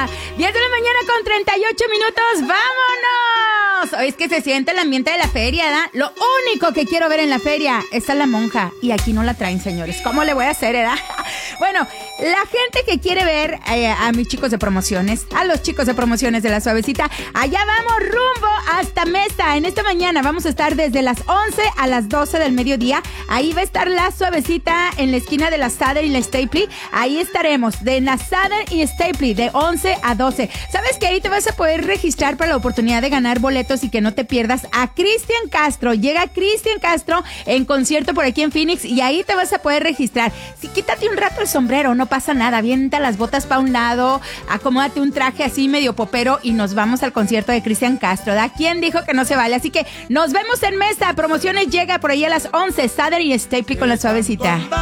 10 de la mañana con 38 minutos. ¡Vámonos! Hoy es que se siente el ambiente de la feria, ¿verdad? Lo único que quiero ver en la feria es a la monja. Y aquí no la traen, señores. ¿Cómo le voy a hacer, verdad? Bueno, la gente que quiere ver a mis chicos de promociones, a los chicos de promociones de La Suavecita, allá vamos rumbo hasta Mesa. En esta mañana vamos a estar desde las 11 a las 12 del mediodía. Ahí va a estar La Suavecita en la esquina de la Southern y la Stapley. Ahí estaremos de la Southern y Stapley de 11 a 12. ¿Sabes que ahí te vas a poder registrar para la oportunidad de ganar boletos y que no te pierdas a Cristian Castro? Llega Cristian Castro en concierto por aquí en Phoenix y ahí te vas a poder registrar. Si quítate un rato el sombrero, no pasa nada. Avienta las botas para un lado, acomódate un traje así medio popero y nos vamos al concierto de Cristian Castro. ¿Da? ¿Quién dijo que no se vale? Así que nos vemos en Mesa. Promociones llega por ahí a las 11. Southern y Stapley con La Suavecita.